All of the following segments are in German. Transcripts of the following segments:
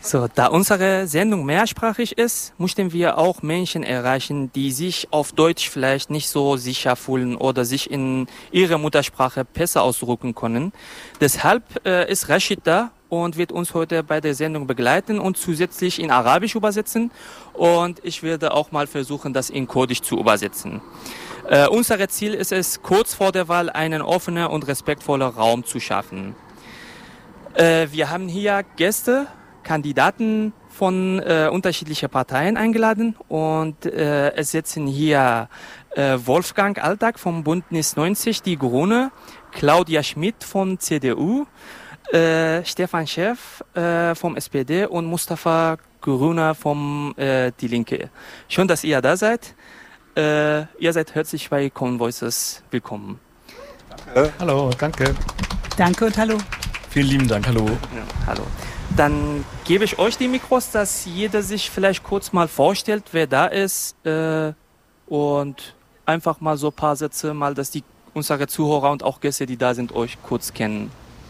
So, da unsere Sendung mehrsprachig ist, möchten wir auch Menschen erreichen, die sich auf Deutsch vielleicht nicht so sicher fühlen oder sich in ihrer Muttersprache besser ausdrücken können. Deshalb ist Rashid da und wird uns heute bei der Sendung begleiten und zusätzlich in Arabisch übersetzen. Und ich werde auch mal versuchen, das in Kurdisch zu übersetzen. Unser Ziel ist es, kurz vor der Wahl einen offenen und respektvollen Raum zu schaffen. Wir haben hier Gäste, Kandidaten von unterschiedlichen Parteien eingeladen und es sitzen hier Wolfgang Altag vom Bündnis 90, die Grüne, Claudia Schmidt von CDU, Stefan Schäf vom SPD und Mustafa Grüner vom Die Linke. Schön, dass ihr da seid. Ihr seid herzlich bei Common Voices willkommen. Hallo, danke. Danke und hallo. Vielen lieben Dank, hallo. Ja, hallo. Dann gebe ich euch die Mikros, dass jeder sich vielleicht kurz mal vorstellt, wer da ist und einfach mal so ein paar Sätze, mal, dass unsere Zuhörer und auch Gäste, die da sind, euch kurz kennen.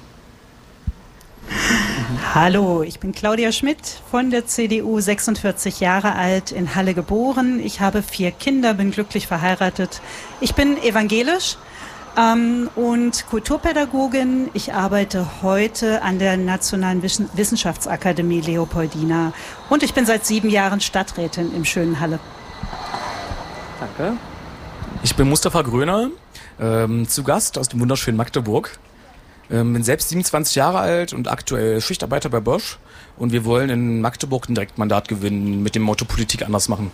Hallo, ich bin Claudia Schmidt von der CDU, 46 Jahre alt, in Halle geboren. Ich habe 4 Kinder, bin glücklich verheiratet. Ich bin evangelisch und Kulturpädagogin. Ich arbeite heute an der Nationalen Wissenschaftsakademie Leopoldina und ich bin seit 7 Jahren Stadträtin im schönen Halle. Danke. Ich bin Mustafa Gröner, zu Gast aus dem wunderschönen Magdeburg. Bin selbst 27 Jahre alt und aktuell Schichtarbeiter bei Bosch. Und wir wollen in Magdeburg ein Direktmandat gewinnen mit dem Motto Politik anders machen.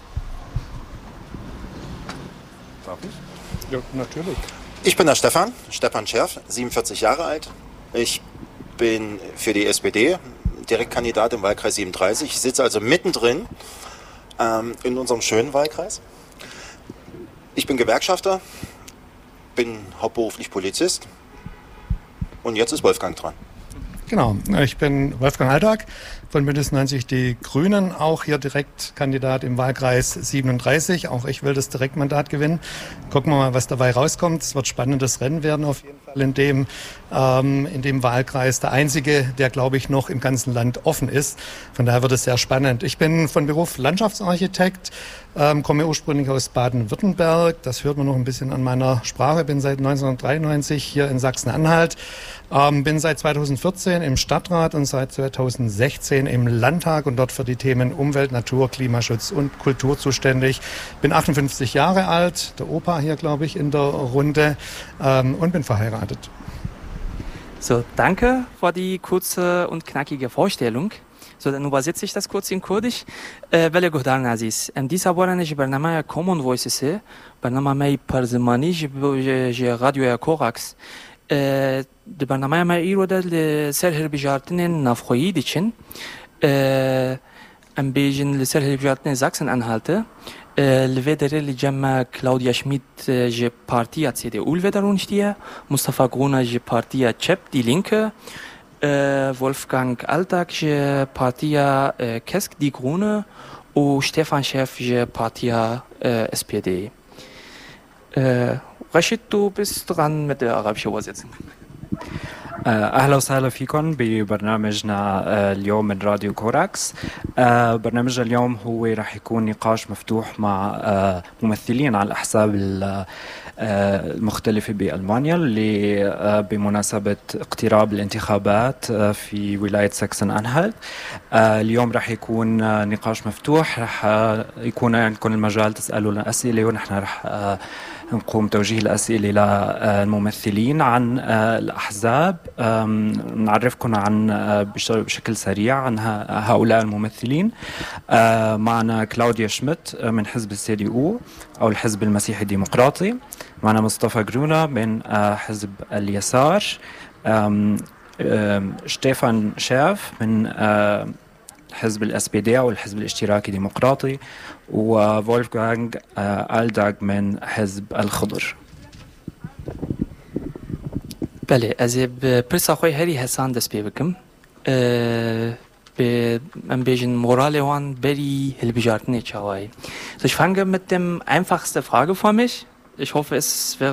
Darf ich? Ja, natürlich. Ich bin der Stefan Schärf, 47 Jahre alt. Ich bin für die SPD Direktkandidat im Wahlkreis 37. Ich sitze also mittendrin in unserem schönen Wahlkreis. Ich bin Gewerkschafter, bin hauptberuflich Polizist und jetzt ist Wolfgang dran. Genau, ich bin Wolfgang Altag von Bündnis 90 Die Grünen, auch hier Direktkandidat im Wahlkreis 37. Auch ich will das Direktmandat gewinnen. Gucken wir mal, was dabei rauskommt. Es wird spannendes Rennen werden auf jeden Fall in dem Wahlkreis. Der einzige, der, glaube ich, noch im ganzen Land offen ist. Von daher wird es sehr spannend. Ich bin von Beruf Landschaftsarchitekt, komme ursprünglich aus Baden-Württemberg. Das hört man noch ein bisschen an meiner Sprache. Bin seit 1993 hier in Sachsen-Anhalt. Bin seit 2014 im Stadtrat und seit 2016 im Landtag und dort für die Themen Umwelt, Natur, Klimaschutz und Kultur zuständig. Bin 58 Jahre alt, der Opa hier, glaube ich, in der Runde und bin verheiratet. So, danke für die kurze und knackige Vorstellung. So, dann übersetze ich das kurz in Kurdisch. بله گهدارن عزیز ام دیسا بارنش برنامه کامون وایسس برنامه می پرزمانی ج رادیو کوراکس د برنامه ما ایرو دل سر هر بجارتن نافخویی دیچن ام بیجن لسر هر بجارتن زاکسن انهالته الفيدر اللي جمع كلاوديا شميت جي بارتيا CDU الفيدرونشتيا مصطفى غرونا جي بارتيا تشيب دي لينكه Wolfgang Altag je Partia Kesk die Grüne und Stefan Schäf je Partia SPD. Rashid, du bist dran mit der arabischen Übersetzung. أهلا وسهلا فيكم ببرنامجنا اليوم من راديو كوراكس. برنامجنا اليوم هو راح يكون نقاش مفتوح مع ممثلين على الأحزاب المختلفة بألمانيا اللي بمناسبة اقتراب الانتخابات في ولاية ساكسن أنهالت. اليوم راح يكون نقاش مفتوح، راح يكون عندكم المجال تسألوا لنا أسئلة ونحن راح نقوم توجيه الأسئلة للممثلين عن الأحزاب. نعرفكم عن بشكل سريع عن هؤلاء الممثلين. معنا كلاوديا شميت من حزب CDU أو الحزب المسيحي الديمقراطي. معنا مصطفى جرونا من حزب اليسار. شتيفان شاف من حزب SPD أو الحزب الاشتراكي الديمقراطي، وولفغانغ آلداغ من حزب الخضر. بله، از پرسا خوی هری حسان دست بکم. من بیشتر مورال وان بری هلبجارتنی چاوی. So, ich fange mit dem einfachsten Frage vor mich. Ich hoffe, es wäre